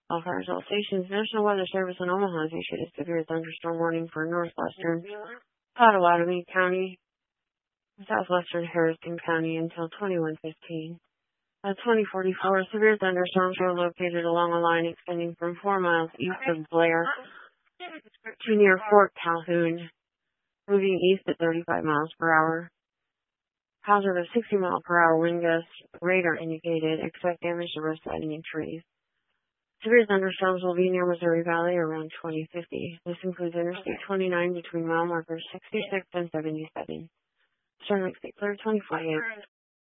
All fire result stations. National Weather Service in Omaha has issued a severe thunderstorm warning for northwestern Potawatomi County, southwestern Harrison County until 21:15. At 2044, severe thunderstorms were located along a line extending from 4 miles east of Blair to near Fort Calhoun, moving east at 35 miles per hour. Hazard of 60-mile-per-hour wind gusts, radar indicated. Expect damage to road siding and trees. Severe thunderstorms will be near Missouri Valley around 2050. This includes Interstate 29 between mile markers 66 and 77. Storm expected clear 2048.